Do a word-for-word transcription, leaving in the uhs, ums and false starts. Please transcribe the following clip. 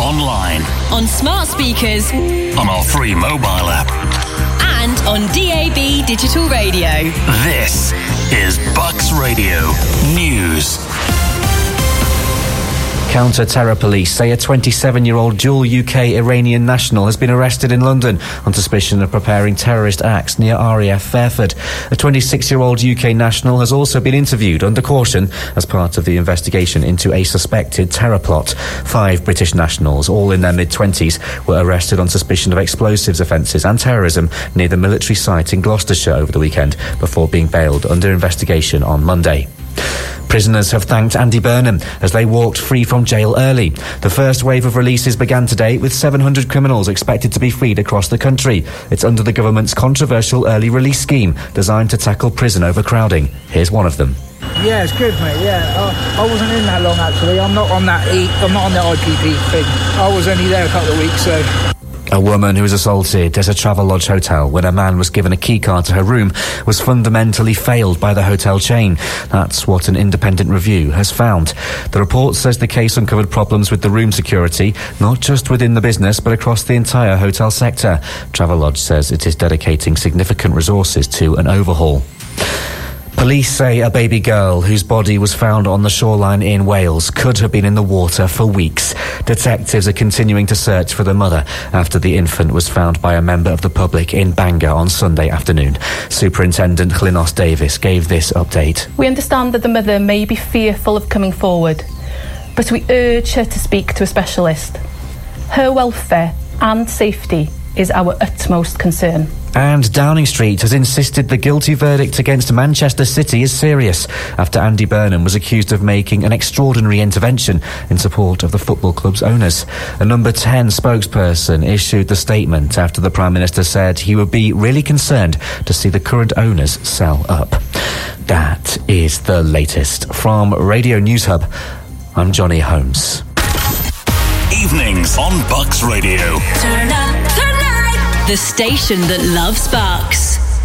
online, on smart speakers, on our free mobile app, and on D A B digital radio. This is Bucks Radio News. Counter-terror police say a twenty-seven-year-old dual U K-Iranian national has been arrested in London on suspicion of preparing terrorist acts near R A F Fairford. A twenty-six-year-old U K national has also been interviewed under caution as part of the investigation into a suspected terror plot. Five British nationals, all in their mid-twenties, were arrested on suspicion of explosives offences and terrorism near the military site in Gloucestershire over the weekend before being bailed under investigation on Monday. Prisoners have thanked Andy Burnham as they walked free from jail early. The first wave of releases began today with seven hundred criminals expected to be freed across the country. It's under the government's controversial early release scheme designed to tackle prison overcrowding. Here's one of them. Yeah, it's good, mate. Yeah, uh, I wasn't in that long actually. I'm not on that. E- I'm not on the I P P thing. I was only there a couple of weeks, so. A woman who was assaulted at a Travelodge hotel when a man was given a keycard to her room was fundamentally failed by the hotel chain. That's what an independent review has found. The report says the case uncovered problems with the room security, not just within the business but across the entire hotel sector. Travelodge says it is dedicating significant resources to an overhaul. Police say a baby girl whose body was found on the shoreline in Wales could have been in the water for weeks. Detectives are continuing to search for the mother after the infant was found by a member of the public in Bangor on Sunday afternoon. Superintendent Glynos Davis gave this update. We understand that the mother may be fearful of coming forward, but we urge her to speak to a specialist. Her welfare and safety is our utmost concern. And Downing Street has insisted the guilty verdict against Manchester City is serious after Andy Burnham was accused of making an extraordinary intervention in support of the football club's owners. A Number ten spokesperson issued the statement after the Prime Minister said he would be really concerned to see the current owners sell up. That is the latest. From Radio News Hub, I'm Johnny Holmes. Evenings on Bucks Radio. Turn up the night. The station that loves Bucks.